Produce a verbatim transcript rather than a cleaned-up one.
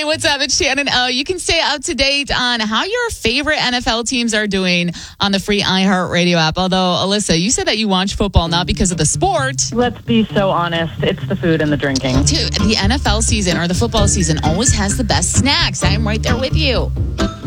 what's up? It's Shannon O. You can stay up to date on how your favorite N F L teams are doing on the free iHeartRadio app. Although, Alyssa, you said that you watch football not because of the sport. Let's be so honest. It's the food and the drinking. Dude, the N F L season or the football season always has the best snacks. I'm right there with you.